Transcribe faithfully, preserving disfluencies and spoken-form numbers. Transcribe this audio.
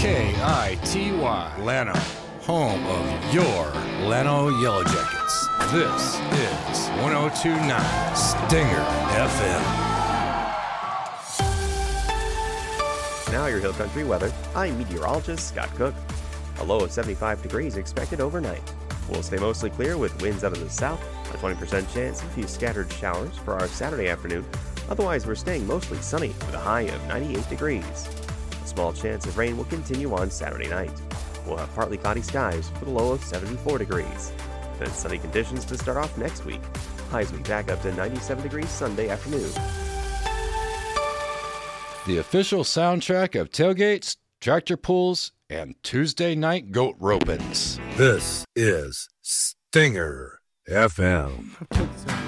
K I T Y, Llano, home of your Llano Yellow Jackets. This is one oh two point nine Stinger F M. Now your Hill Country weather. I'm meteorologist Scott Cook. A low of seventy-five degrees expected overnight. We'll stay mostly clear with winds out of the south, a twenty percent chance of a few scattered showers for our Saturday afternoon. Otherwise, we're staying mostly sunny with a high of ninety-eight degrees. A small chance of rain will continue on Saturday night. We'll have partly cloudy skies with a low of seventy-four degrees. Then sunny conditions to start off next week. Highs will be back up to ninety-seven degrees Sunday afternoon. The official soundtrack of tailgates, tractor pulls, and Tuesday night goat ropings. This is Stinger F M.